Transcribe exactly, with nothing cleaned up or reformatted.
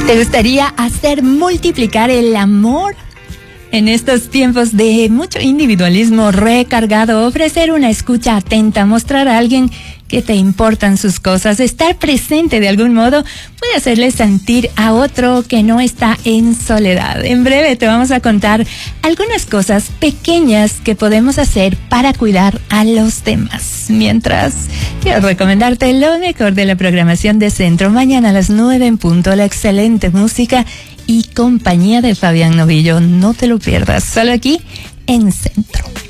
¿Te gustaría hacer multiplicar el amor? En estos tiempos de mucho individualismo recargado, ofrecer una escucha atenta, mostrar a alguien que te importan sus cosas, estar presente de algún modo, puede hacerle sentir a otro que no está en soledad. En breve te vamos a contar algunas cosas pequeñas que podemos hacer para cuidar a los demás. Mientras, quiero recomendarte lo mejor de la programación de Centro. Mañana a las nueve en punto, la excelente música y compañía de Fabián Novillo. No te lo pierdas, solo aquí en Centro.